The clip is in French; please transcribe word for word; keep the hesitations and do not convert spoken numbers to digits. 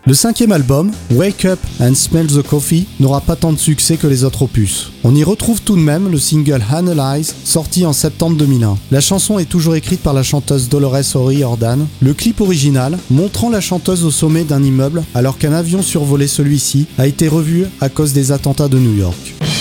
Le cinquième album, Wake Up and Smell the Coffee, n'aura pas tant de succès que les autres opus. On y retrouve tout de même le single Analyze, sorti en septembre deux mille un. La chanson est toujours écrite par la chanteuse Dolores O'Riordan. Le clip original, montrant la chanteuse au sommet d'un immeuble alors qu'un avion survolait celui-ci, a été revu à cause des attentats de New York.